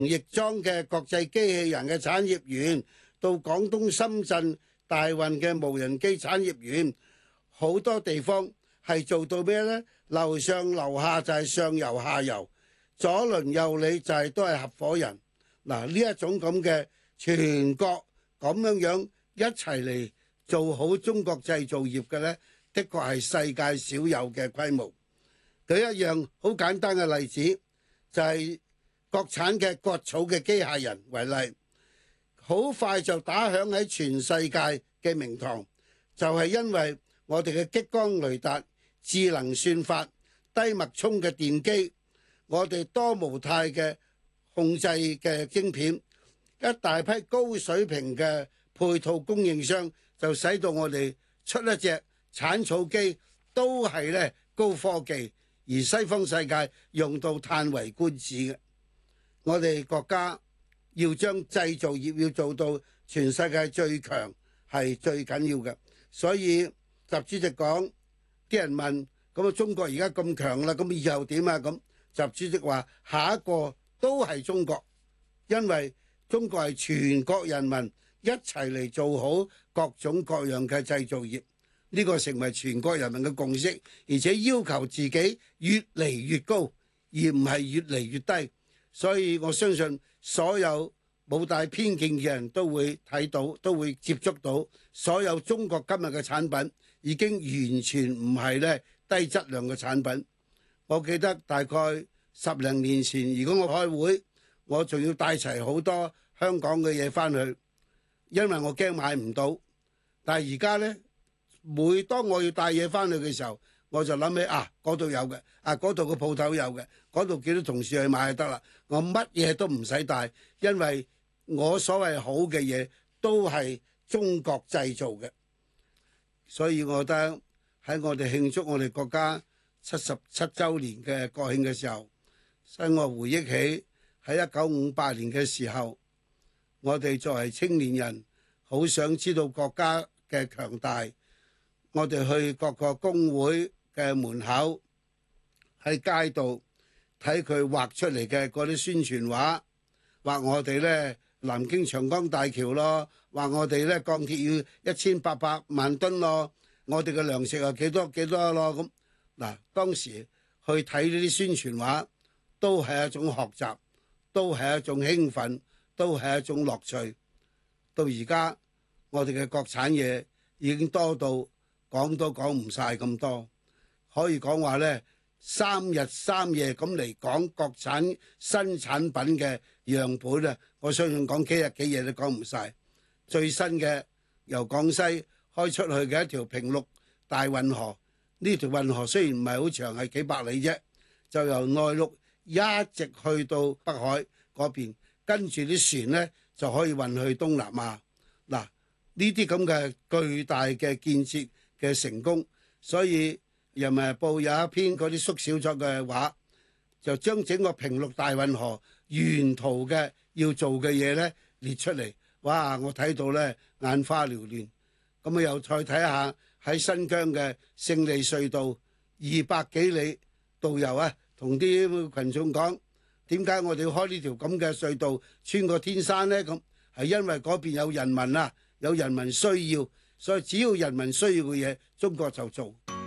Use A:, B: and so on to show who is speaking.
A: 亦莊嘅國際機器人嘅產業園，到廣東深圳大運嘅無人機產業園，好多地方係做到咩呢？樓上樓下就係上游下游，左鄰右里就係都係合夥人。嗱，呢一種咁嘅全國咁樣一齊嚟做好中國製造業嘅呢，的確係世界少有嘅規模。舉一樣好簡單嘅例子，就係國產嘅割草嘅機械人為例，好快就打響喺全世界嘅名堂，就係因為我哋嘅激光雷達、智能算法、低脈衝嘅電機，我哋多模態嘅控制嘅晶片，一大批高水平嘅配套供應商，就使到我哋出一隻鏟草機都係咧高科技，而西方世界用到嘆為觀止嘅。我哋國家要將製造業要做到全世界最強係最緊要嘅，所以習主席講，啲人問咁啊，中國而家咁強啦，咁以後點啊？咁習主席話下一個都係中國，因為中國係全國人民一齊嚟做好各種各樣嘅製造業，呢個成為全國人民嘅共識，而且要求自己越嚟越高，而唔係越嚟越低。所以我相信所有冇帶偏見嘅人都會睇到，都會接觸到所有中國今日嘅產品已經完全唔係咧低質量嘅產品。我記得大概10多年前，如果我開會，我仲要帶齊好多香港嘅嘢翻去，因為我驚買唔到。但係而家呢，每當我要帶嘢翻去嘅時候，我就諗起嗰度有嘅，嗰度個鋪頭有嘅，嗰度幾多同事去買就得啦。我乜嘢都唔使帶，因為我所謂好嘅嘢都係中國製造嘅。所以我覺得喺我哋慶祝我哋國家77週年嘅國慶嘅時候，使我回憶起喺1958年嘅時候，我哋作為青年人，好想知道國家嘅強大。我哋去各個工會嘅門口，喺街度睇佢畫出嚟嘅嗰啲宣傳畫，畫我哋呢南京長江大橋咯，話我哋呢鋼鐵要1800萬噸咯，我哋嘅糧食啊幾多咯咁。嗱，當時去睇呢啲宣傳畫，都係一種學習，都係一種興奮，都係一種樂趣。到而家我哋嘅國產嘢已經多到講都講唔晒咁多，可以講話呢3日3夜咁嚟講國產新產品嘅樣本啊，我相信講幾日幾夜都講唔晒。最新嘅由廣西開出去嘅一條平陸大運河，呢條運河雖然唔係好長，係幾百里啫，就由內陸一直去到北海嗰邊，跟住啲船呢就可以運去東南亞。嗱，呢啲咁嘅巨大嘅建設嘅成功，所以人民日報有一篇嗰啲縮小咗嘅話，就將整個平陸大運河沿途嘅要做嘅嘢呢列出嚟。哇！我睇到呢眼花繚亂。咁啊又再睇下喺新疆嘅勝利隧道200幾里，導遊啊同啲群眾講，點解我哋要開呢條咁嘅隧道穿過天山呢？咁係因為嗰邊有人民啊，有人民需要，所以只要人民需要嘅嘢，中國就做。